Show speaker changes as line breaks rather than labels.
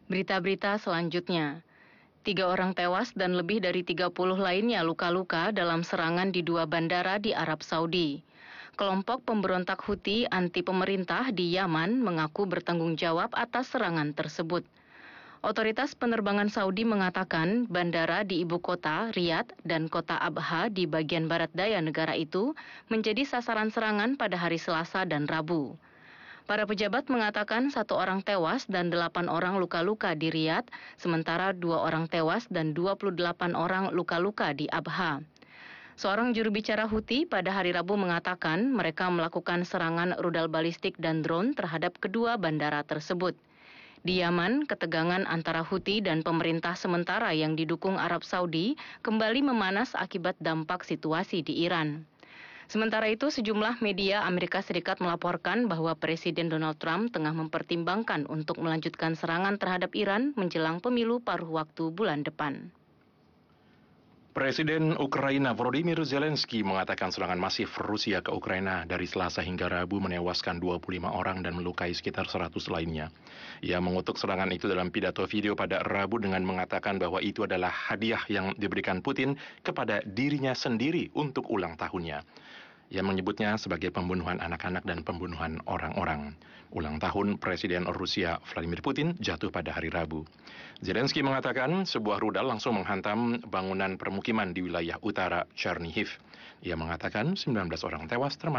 Berita-berita selanjutnya. 3 orang tewas dan lebih dari 30 lainnya luka-luka dalam serangan di 2 bandara di Arab Saudi. Kelompok pemberontak Houthi anti pemerintah di Yaman mengaku bertanggung jawab atas serangan tersebut. Otoritas penerbangan Saudi mengatakan bandara di ibu kota, Riyadh, dan kota Abha di bagian barat daya negara itu menjadi sasaran serangan pada hari Selasa dan Rabu. Para pejabat mengatakan 1 orang tewas dan 8 orang luka-luka di Riyadh, sementara 2 orang tewas dan 28 orang luka-luka di Abha. Seorang juru bicara Houthi pada hari Rabu mengatakan mereka melakukan serangan rudal balistik dan drone terhadap kedua bandara tersebut. Di Yaman, ketegangan antara Houthi dan pemerintah sementara yang didukung Arab Saudi kembali memanas akibat dampak situasi di Iran. Sementara itu, sejumlah media Amerika Serikat melaporkan bahwa Presiden Donald Trump tengah mempertimbangkan untuk melanjutkan serangan terhadap Iran menjelang pemilu paruh waktu bulan depan.
Presiden Ukraina Volodymyr Zelensky mengatakan serangan masif Rusia ke Ukraina dari Selasa hingga Rabu menewaskan 25 orang dan melukai sekitar 100 lainnya. Ia mengutuk serangan itu dalam pidato video pada Rabu dengan mengatakan bahwa itu adalah hadiah yang diberikan Putin kepada dirinya sendiri untuk ulang tahunnya. Ia menyebutnya sebagai pembunuhan anak-anak dan pembunuhan orang-orang. Ulang tahun Presiden Rusia Vladimir Putin jatuh pada hari Rabu. Zelensky mengatakan sebuah rudal langsung menghantam bangunan permukiman di wilayah utara Chernihiv. Ia mengatakan 19 orang tewas termasuk